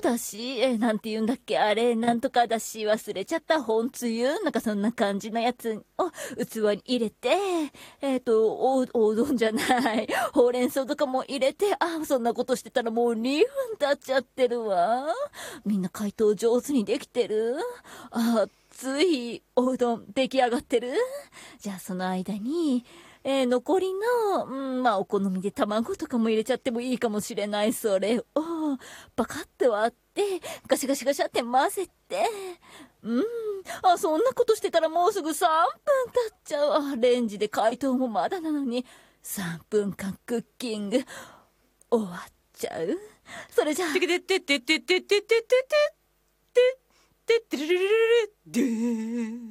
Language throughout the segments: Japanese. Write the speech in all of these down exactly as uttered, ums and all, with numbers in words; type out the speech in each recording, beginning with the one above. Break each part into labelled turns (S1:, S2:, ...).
S1: だし、え、なんて言うんだっけ、あれ、なんとかだし、忘れちゃった、本つゆなんかそんな感じのやつを器に入れて、えっと、お、おうどんじゃない、ほうれん草とかも入れて、あ、そんなことしてたらもうにふん経っちゃってるわ。みんな解凍上手にできてる？あ、熱いおうどん出来上がってる？じゃあその間に、えー残りの、うん、まあお好みで卵とかも入れちゃってもいいかもしれない。それをパカッと割ってガシャガシャガシャって混ぜて、うん、あ、そんなことしてたらもうすぐさんぷん経っちゃう。あ、レンジで解凍もまだなのにさんぷんかんクッキング終わっちゃう。それじゃあ、
S2: てけてってってってってってってってってってれれれれれでーん。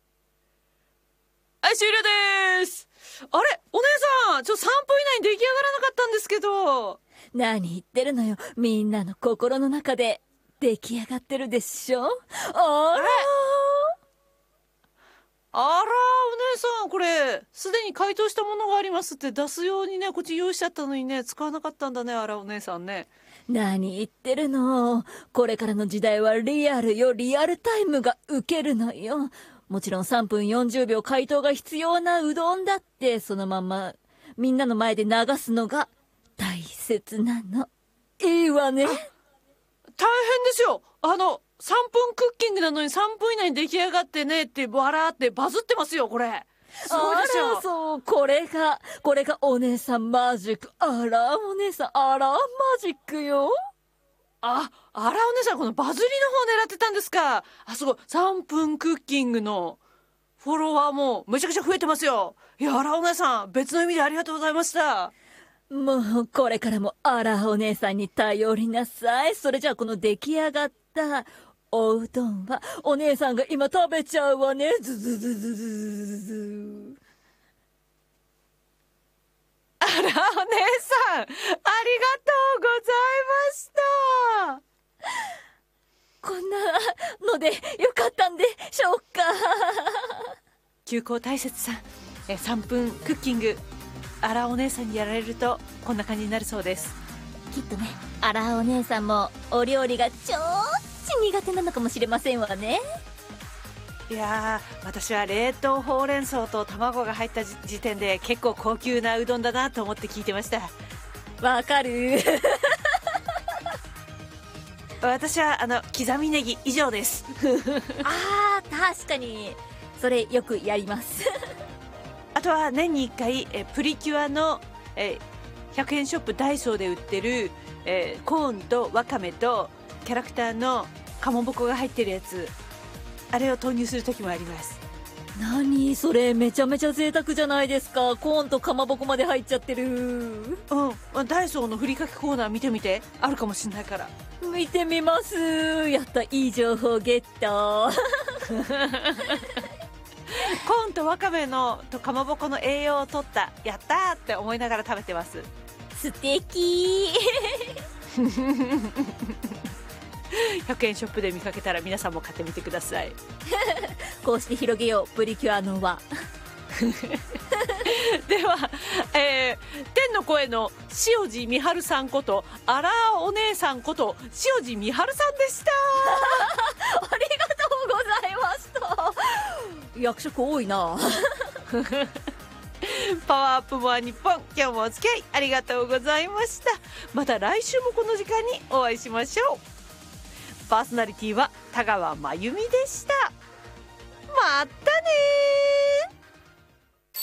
S2: はい、終了です。あれ、お姉さん、ちょ、さんぷん以内に出来上がらなかったんですけど。
S1: 何言ってるのよ。みんなの心の中で出来上がってるでしょ。あら
S2: あら、お姉さん、これ、すでに解凍したものがありますって出すようにね、こっち用意しちゃったのにね、使わなかったんだね、あら、お姉さんね。
S1: 何言ってるの。これからの時代はリアルよ。リアルタイムがウケるのよ。もちろんさんぷんよんじゅうびょう解凍が必要なうどんだってそのままみんなの前で流すのが大切なの。いいわね。
S2: 大変ですよ。あの、さんぷんクッキングなのにさんぷん以内に出来上がってねって、わらーってバズってますよ、これ。すごいですよ。
S1: あら、そう、これが、これがお姉さんマジック。あら、お姉さん、あら、マジックよ。
S2: あ、あら、お姉さん、このバズりの方狙ってたんですか。あ、すごい。さんぷんクッキングのフォロワーもめちゃくちゃ増えてますよ。いや、あら、お姉さん、別の意味でありがとうございました。
S1: もう、これからもあらお姉さんに頼りなさい。それじゃあ、この出来上がったおうどんは、お姉さんが今食べちゃうわね。ズズズズズズズ。
S2: あら、お姉さん、ありがとうございました。
S1: こんなのでよかったんでしょうか。
S2: 休校大切さん、えさんぷんクッキング、あらお姉さんにやられるとこんな感じになるそうです。
S1: きっとね、あらお姉さんもお料理がちょっち苦手なのかもしれませんわね。
S2: いやー、私は冷凍ほうれん草と卵が入った時点で結構高級なうどんだなと思って聞いてました。
S1: わかる。
S2: 私はあの刻みネギ以上です。
S1: あー、確かにそれよくやります。
S2: あとは年にいっかいえプリキュアのえひゃくえんショップダイソーで売ってるえコーンとわかめとキャラクターのかまぼこが入ってるやつ、あれを投入する時もあります。
S1: 何それ、めちゃめちゃ贅沢じゃないですか。コーンとかまぼこまで入っちゃってる。
S2: うん、ダイソーのふりかけコーナー見てみて、あるかもしんないから。
S1: 見てみます。やった、いい情報ゲット。
S2: コーンとわかめのとかまぼこの栄養を取った、やったーって思いながら食べてます。
S1: 素敵。
S2: ひゃくえんショップで見かけたら皆さんも買ってみてください。
S1: こうして広げようプリキュアの輪。
S2: では、えー、天の声の塩地美春さんことあらお姉さんこと塩地美春さんでした。
S1: ありがとうございました。役職多いな。
S2: パワーアップモア日本、今日もお付き合いありがとうございました。また来週もこの時間にお会いしましょう。パーソナリティは田川真由美でした。またね。